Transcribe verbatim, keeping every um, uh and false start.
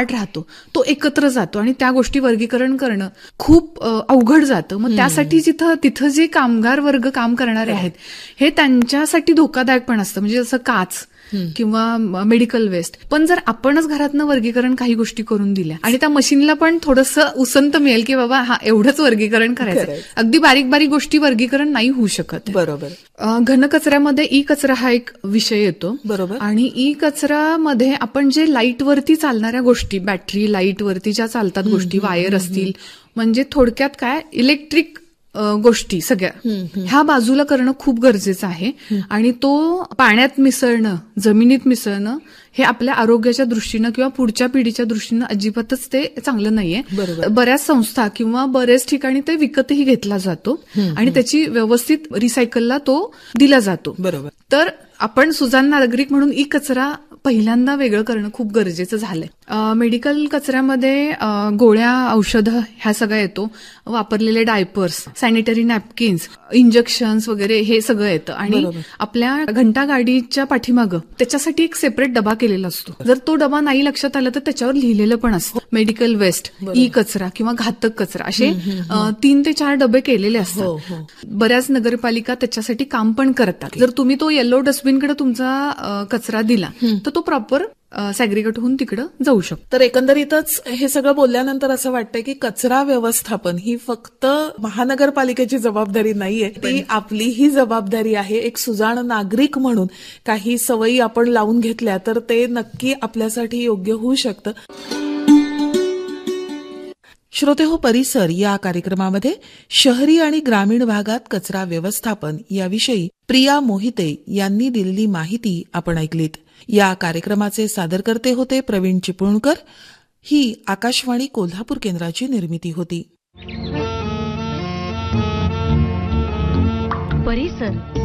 Part राहतो तो एकत्र जातो आणि त्या गोष्टी वर्गीकरण करणं खूप अवघड जातं. मग त्यासाठी जिथं तिथं जे कामगार वर्ग काम करणारे आहेत हे त्यांच्यासाठी धोकादायक पण असतं. म्हणजे जसं काच किंवा मेडिकल वेस्ट. पण जर आपणच घरातनं वर्गीकरण काही गोष्टी करून दिल्या आणि त्या मशीनला पण थोडंसं उसंत मिळेल की बाबा हा एवढंच वर्गीकरण करायचं, अगदी बारीक बारीक गोष्टी वर्गीकरण नाही होऊ शकत. बरोबर. घनकचऱ्यामध्ये ई कचरा हा एक विषय येतो. बरोबर. आणि ई कचऱ्यामध्ये आपण जे लाईटवरती चालणाऱ्या गोष्टी, बॅटरी लाईटवरती ज्या चालतात गोष्टी, वायर असतील, म्हणजे थोडक्यात काय इलेक्ट्रिक गोष्टी सगळ्या ह्या बाजूला करणं खूप गरजेचं आहे. आणि तो पाण्यात मिसळणं, जमिनीत मिसळणं हे आपल्या आरोग्याच्या दृष्टीनं किंवा पुढच्या पिढीच्या दृष्टीनं अजिबातच ते चांगलं नाहीये. बऱ्याच संस्था किंवा बऱ्याच ठिकाणी ते विकतही घेतला जातो आणि त्याची व्यवस्थित रिसायकलला तो दिला जातो. बरोबर. तर आपण सुजाण नागरिक म्हणून ई कचरा पहिल्यांदा वेगळं करणं खूप गरजेचं झालंय. मेडिकल कचऱ्यामध्ये गोळ्या, औषधं ह्या सगळं येतो, वापरलेले डायपर्स, सॅनिटरी नॅपकिन्स, इंजेक्शन्स वगैरे हे सगळं येतं. आणि आपल्या घंटा गाडीच्या पाठीमागं त्याच्यासाठी एक सेपरेट डबा केलेला असतो. जर तो डबा नाही लक्षात आला तर त्याच्यावर लिहिलेलं पण असतं मेडिकल वेस्ट, ई कचरा किंवा घातक कचरा, असे तीन ते चार डबे केलेले असतात. बऱ्याच नगरपालिका त्याच्यासाठी काम पण करतात. जर तुम्ही तो येलो डस्टबिनकडे तुमचा कचरा दिला तर तो प्रॉपर सॅग्रिगेट होऊन तिकडं जाऊ शकतो. तर एकंदरीतच हे सगळं बोलल्यानंतर असं वाटतंय की कचरा व्यवस्थापन ही फक्त महानगरपालिकेची जबाबदारी नाहीये, ती आपलीही जबाबदारी आहे. एक सुजाण नागरिक म्हणून काही सवयी आपण लावून घेतल्या तर ते नक्की आपल्यासाठी योग्य होऊ शकतं. श्रोते हो, परिसर या कार्यक्रमामध्ये शहरी आणि ग्रामीण भागात कचरा व्यवस्थापन याविषयी प्रिया मोहिते यांनी दिलेली माहिती आपण ऐकलीत. या कार्यक्रमाचे सादरकर्ते होते प्रवीण चिपळूणकर. ही आकाशवाणी कोल्हापूर केंद्राची निर्मिती होती. परिसर